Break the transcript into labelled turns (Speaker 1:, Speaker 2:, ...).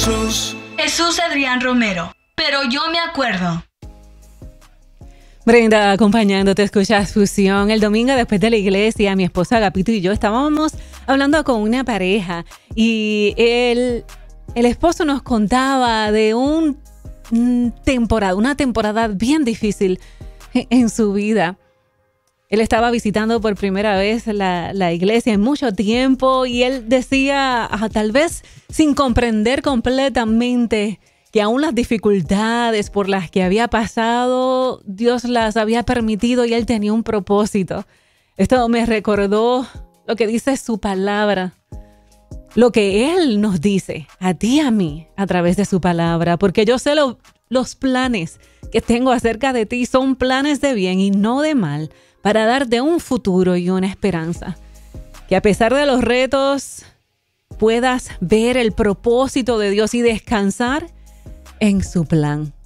Speaker 1: Jesús Adrián Romero. Pero yo me acuerdo.
Speaker 2: Brenda, acompañándote, escuchas Fusión. El domingo después de la iglesia, mi esposa Agapito y yo estábamos hablando con una pareja y el esposo nos contaba de una temporada bien difícil en su vida. Él estaba visitando por primera vez la iglesia en mucho tiempo y él decía, tal vez sin comprender completamente, que aún las dificultades por las que había pasado, Dios las había permitido y él tenía un propósito. Esto me recordó lo que dice su palabra, lo que Él nos dice a ti y a mí a través de su palabra, porque yo sé los planes que tengo acerca de ti son planes de bien y no de mal, para darte un futuro y una esperanza. Que a pesar de los retos puedas ver el propósito de Dios y descansar en su plan.